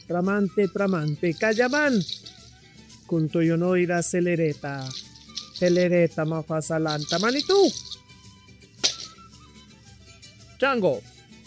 Tramante, Cayamán. Kunto yo no irá celereta mafasalanta, Manitú. Chango.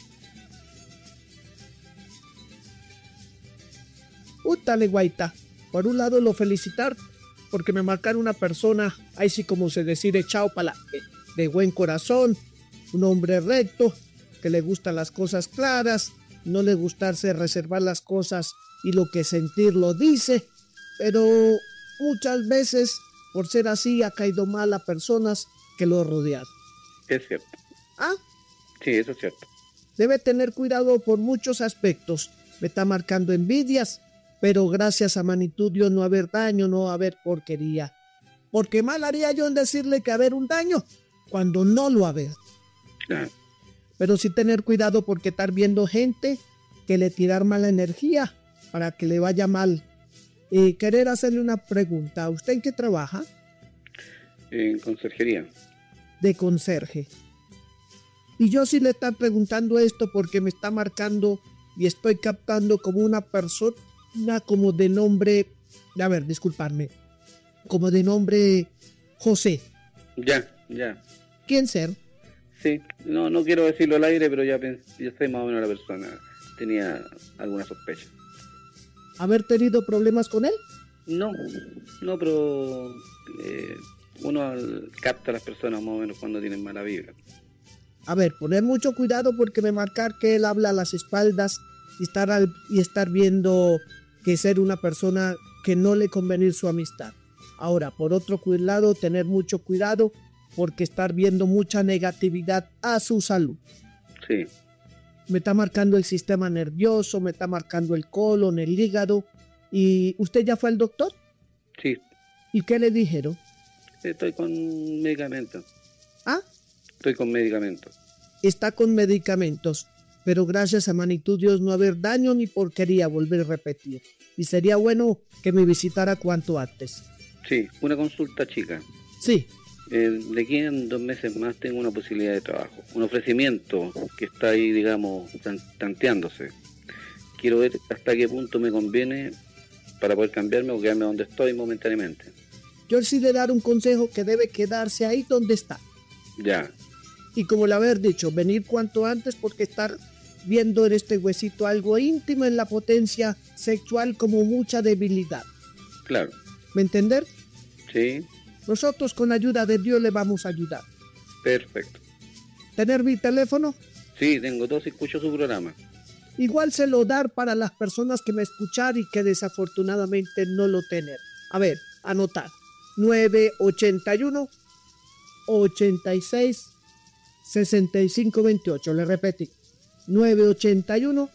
Útale, guaita. Por un lado lo felicitar porque me marcaron una persona, ahí sí como se decide, chao pa'lante, de buen corazón, un hombre recto, que le gustan las cosas claras, no le gustarse reservar las cosas y lo que sentir lo dice, pero muchas veces por ser así ha caído mal a personas que lo rodean. Es cierto. ¿Ah? Sí, eso es cierto. Debe tener cuidado por muchos aspectos. Me está marcando envidias, pero gracias a Manitudio no haber daño, no haber porquería. Porque mal haría yo en decirle que haber un daño cuando no lo haber. Claro. Pero sí tener cuidado porque estar viendo gente que le tirar mala energía para que le vaya mal. Y querer hacerle una pregunta. ¿Usted en qué trabaja? En conserjería. De conserje. Y yo sí le estoy preguntando esto porque me está marcando y estoy captando como una persona como de nombre, a ver, disculparme, como de nombre José. Ya. ¿Quién ser? Sí, no quiero decirlo al aire, pero ya sé más o menos la persona. Tenía alguna sospecha. ¿Haber tenido problemas con él? No, pero uno capta a las personas más o menos cuando tienen mala vibra. A ver, poner mucho cuidado porque me marcar que él habla a las espaldas y estar viendo que ser una persona que no le convenir su amistad. Ahora, por otro lado, tener mucho cuidado porque estar viendo mucha negatividad a su salud. Sí. Me está marcando el sistema nervioso, me está marcando el colon, el hígado. ¿Y usted ya fue al doctor? Sí. ¿Y qué le dijeron? Estoy con medicamentos. ¿Ah? Estoy con medicamentos. Está con medicamentos, pero gracias a Manitudios no haber daño ni porquería, volver a repetir. Y sería bueno que me visitara cuanto antes. Sí, una consulta chica. Sí. De aquí en 2 meses más tengo una posibilidad de trabajo, un ofrecimiento que está ahí, digamos, tanteándose. Quiero ver hasta qué punto me conviene para poder cambiarme o quedarme donde estoy momentáneamente. Yo sí le daré un consejo que debe quedarse ahí donde está. Ya. Y como le haber dicho, venir cuanto antes porque estar viendo en este huesito algo íntimo en la potencia sexual como mucha debilidad. Claro. ¿Me entender? Sí. Nosotros con ayuda de Dios le vamos a ayudar. Perfecto. ¿Tener mi teléfono? Sí, tengo 2 y escucho su programa. Igual se lo dar para las personas que me escuchar y que desafortunadamente no lo tener. A ver, anotar. 981 86 65 28. Le repetí. 981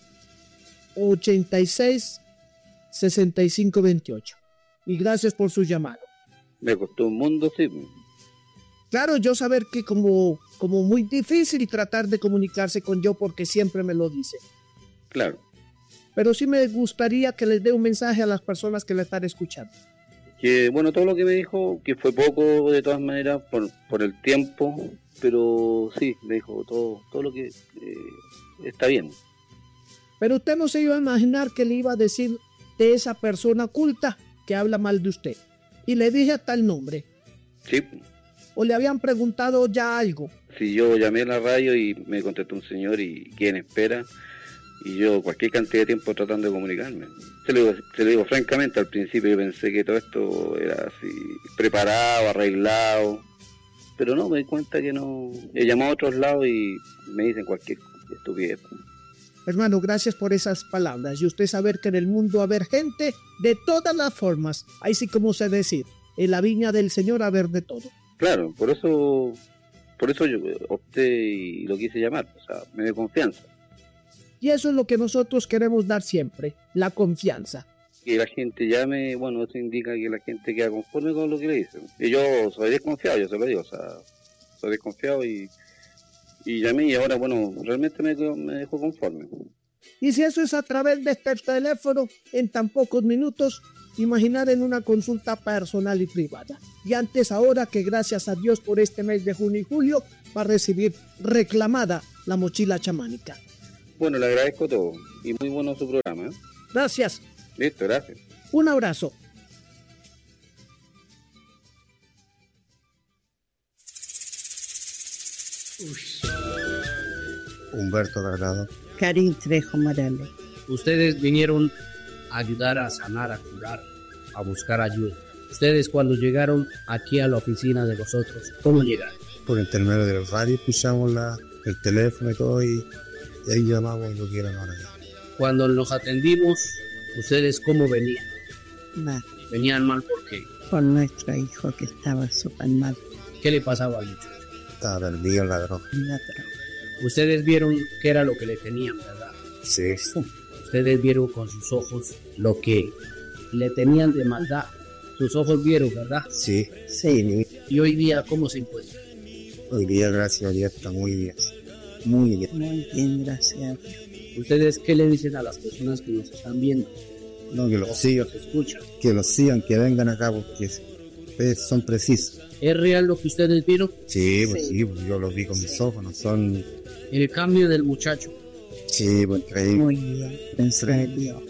86 65 28. Y gracias por su llamado. Me costó un mundo, sí. Claro, yo saber que como muy difícil tratar de comunicarse con yo porque siempre me lo dice. Claro. Pero sí me gustaría que les dé un mensaje a las personas que la están escuchando. Que bueno, todo lo que me dijo, que fue poco de todas maneras por el tiempo, pero sí, me dijo todo lo que está bien. Pero usted no se iba a imaginar que le iba a decir de esa persona culta que habla mal de usted. Y le dije hasta el nombre. Sí. ¿O le habían preguntado ya algo? Sí, yo llamé a la radio y me contestó un señor y quién espera, y yo cualquier cantidad de tiempo tratando de comunicarme. Se lo digo francamente, al principio yo pensé que todo esto era así, preparado, arreglado, pero no, me di cuenta que no. He llamado a otros lados y me dicen cualquier estupidez. Hermano, gracias por esas palabras. Y usted saber que en el mundo haber gente de todas las formas. Ahí sí como se decir, en la viña del Señor haber de todo. Claro, por eso yo opté y lo quise llamar, o sea, me dio confianza. Y eso es lo que nosotros queremos dar siempre, la confianza. Que la gente llame, bueno, eso indica que la gente queda conforme con lo que le dicen. Y yo soy desconfiado, yo se lo digo, o sea, soy desconfiado y llamé y ahora, bueno, realmente me dejó conforme. Y si eso es a través de este teléfono, en tan pocos minutos, imaginar en una consulta personal y privada. Y antes ahora que gracias a Dios por este mes de junio y julio va a recibir reclamada la mochila chamánica. Bueno, le agradezco todo y muy bueno su programa. Gracias. Listo, gracias. Un abrazo. Humberto Delgado. Karin Trejo Morales. Ustedes vinieron a ayudar a sanar, a curar, a buscar ayuda. Ustedes cuando llegaron aquí a la oficina de vosotros, ¿cómo llegaron? Por intermedio del radio escuchamos el teléfono y todo y ahí llamamos y lo quieren ahora. Cuando nos atendimos, ¿ustedes cómo venían? Mal. ¿Venían mal por qué? Por nuestro hijo que estaba súper mal. ¿Qué le pasaba al muchacho? Estaba perdido en la droga. La droga. Ustedes vieron qué era lo que le tenían, ¿verdad? Sí. Ustedes vieron con sus ojos lo que le tenían de maldad. Sus ojos vieron, ¿verdad? Sí. Sí. Y hoy día, ¿cómo se encuentra? Hoy día, gracias a Dios, está muy bien. Muy bien. Muy bien, gracias a Dios. ¿Ustedes qué le dicen a las personas que nos están viendo? No, que los sigan, ¿Se escuchan? que los sigan, que vengan acá porque ustedes son precisos. ¿Es real lo que ustedes vieron? Sí, pues sí, pues yo los vi con mis ojos, no son... El cambio del muchacho. Sí, pues increíble. Muy bien. Gracias a Dios.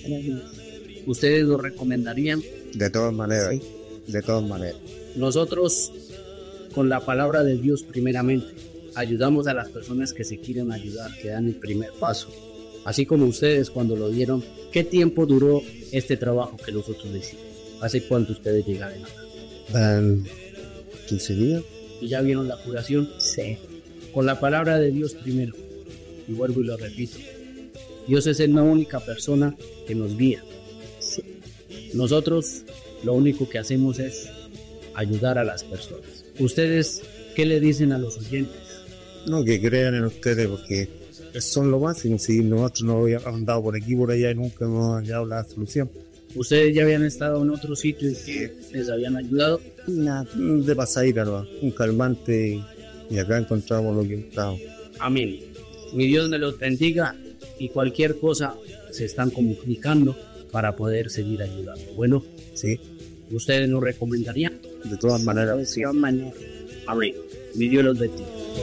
¿Ustedes lo recomendarían? De todas maneras, Sí. de todas maneras. Nosotros, con la palabra de Dios primeramente, ayudamos a las personas que se quieren ayudar, que dan el primer paso. Así como ustedes cuando lo dieron, ¿qué tiempo duró este trabajo que nosotros hicimos? ¿Hace cuánto ustedes llegaron acá? 15 días. ¿Y ya vieron la curación? Sí. Con la palabra de Dios primero. Y vuelvo y lo repito. Dios es la única persona que nos guía. Sí. Nosotros lo único que hacemos es ayudar a las personas. ¿Ustedes qué le dicen a los oyentes? No, que crean en ustedes porque son lo máximo. Si nosotros no habíamos andado por aquí por allá y nunca hemos hallado la solución. ¿Ustedes ya habían estado en otro sitio y que les habían ayudado? Nada. De pasadita, ¿no? Un calmante y acá encontramos lo que encontramos. Amén. Mi Dios me los bendiga y cualquier cosa se están comunicando para poder seguir ayudando. Bueno, Sí, ¿ustedes nos recomendarían? de todas maneras. De todas maneras. Amén. Mi Dios los bendiga.